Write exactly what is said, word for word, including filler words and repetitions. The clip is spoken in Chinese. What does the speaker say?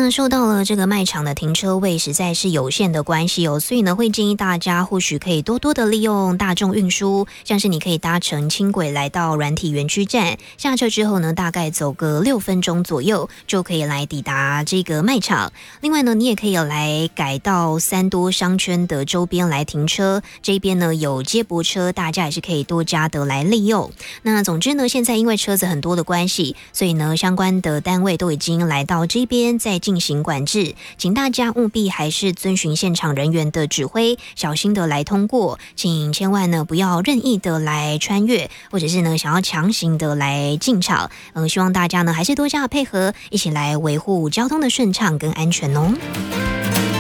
那受到了这个卖场的停车位实在是有限的关系哦，所以呢会建议大家或许可以多多的利用大众运输，像是你可以搭乘轻轨来到软体园区站，下车之后呢大概走个六分钟左右就可以来抵达这个卖场。另外呢你也可以来改到三多商圈的周边来停车，这边呢有接驳车，大家也是可以多加的来利用。那总之呢现在因为车子很多的关系，所以呢相关的单位都已经来到这边在进行管制，请大家务必还是遵循现场人员的指挥，小心的来通过，请千万呢不要任意的来穿越，或者是呢想要强行的来进场。呃，希望大家呢还是多加配合，一起来维护交通的顺畅跟安全哦。